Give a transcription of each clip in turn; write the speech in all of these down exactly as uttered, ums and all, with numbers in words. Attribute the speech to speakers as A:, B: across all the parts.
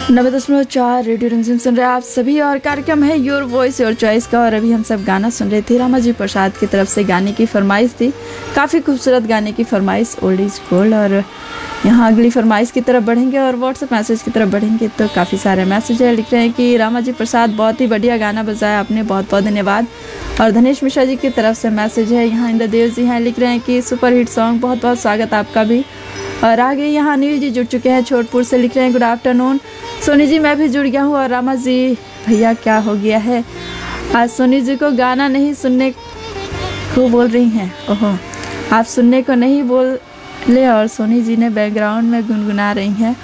A: नब्बे दशमलव चार रेडियो रिमझिम सुन रहे हैं आप सभी और कार्यक्रम है योर वॉइस योर चॉइस का। और अभी हम सब गाना सुन रहे थे। रामाजी प्रसाद की तरफ से गाने की फरमाइश थी, काफ़ी खूबसूरत गाने की फरमाइश, ओल्ड इज गोल्ड। और यहाँ अगली फरमाइश की तरफ बढ़ेंगे और व्हाट्सएप मैसेज की तरफ बढ़ेंगे तो काफ़ी सारे मैसेज है। लिख रहे हैं कि रामाजी प्रसाद बहुत ही बढ़िया गाना बजाया आपने, बहुत बहुत धन्यवाद। और धनेश मिश्रा जी की तरफ से मैसेज है। यहाँ इंद्रदेव जी हैं, लिख रहे हैं कि सुपर हिट सॉन्ग, बहुत बहुत स्वागत आपका भी। और आगे यहाँ अनिल जी जुड़ चुके हैं छोटपुर से, लिख रहे हैं गुड आफ्टरनून सोनी जी, मैं भी जुड़ गया हूँ। और रामा जी भैया क्या हो गया है, आज सोनी जी को गाना नहीं सुनने को बोल रही हैं। ओहो, आप सुनने को नहीं बोले और सोनी जी ने बैकग्राउंड में गुनगुना रही हैं।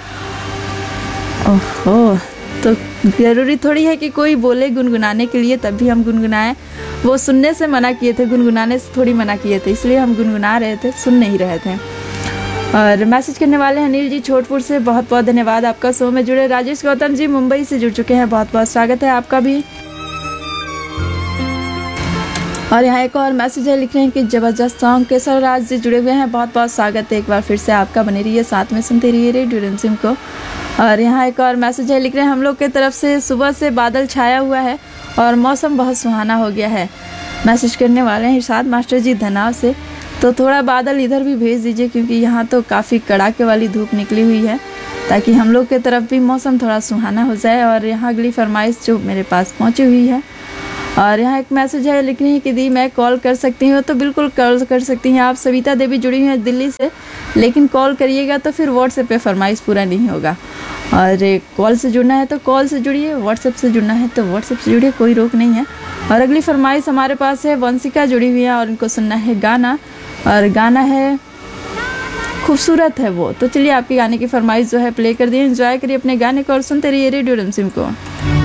A: ओहो, तो ज़रूरी थोड़ी है कि कोई बोले गुनगुनाने के लिए तब भी हम गुनगुनाएं। वो सुनने से मना किए थे, गुनगुनाने से थोड़ी मना किए थे, इसलिए हम गुनगुना रहे थे, सुन नहीं रहे थे। और मैसेज करने वाले हैं अनिल जी छोटपुर से, बहुत बहुत धन्यवाद आपका। शो में जुड़े राजेश गौतम जी मुंबई से जुड़ चुके हैं, बहुत बहुत स्वागत है आपका भी। और यहाँ एक और मैसेज है, लिख रहे हैं कि जबरदस्त सॉन्ग, केशव राज जी जुड़े हुए हैं, बहुत बहुत स्वागत है एक बार फिर से आपका। बने रहिए साथ में, सुनते रहिए रेडियो रिमझिम को। और यहाँ एक और मैसेज है, लिख रहे हैं हम लोग की तरफ से सुबह से बादल छाया हुआ है और मौसम बहुत सुहाना हो गया है। मैसेज करने वाले हैं इरशाद मास्टर जी धनाव से, तो थोड़ा बादल इधर भी भेज दीजिए क्योंकि यहाँ तो काफ़ी कड़ाके वाली धूप निकली हुई है, ताकि हम लोग के तरफ भी मौसम थोड़ा सुहाना हो जाए। और यहाँ अगली फरमाइश जो मेरे पास पहुँची हुई है। और यहाँ एक मैसेज है, लिख रही है कि दी मैं कॉल कर सकती हूँ, तो बिल्कुल कॉल कर सकती हैं आप। सविता देवी जुड़ी हुई हैं दिल्ली से, लेकिन कॉल करिएगा तो फिर व्हाट्सएप पे फरमाइश पूरा नहीं होगा। और कॉल से जुड़ना है तो कॉल से जुड़िए, व्हाट्सएप से जुड़ना है तो व्हाट्सएप से जुड़िए, कोई रोक नहीं है। और अगली फरमाइश हमारे पास है, वंशिका जुड़ी हुई है और उनको सुनना है गाना, और गाना है खूबसूरत है वो। तो चलिए आपके गाने की फरमाइश जो है प्ले कर दिए, एंजॉय करिए अपने गाने को और सुनते रहिए रेडियो रिमझिम को।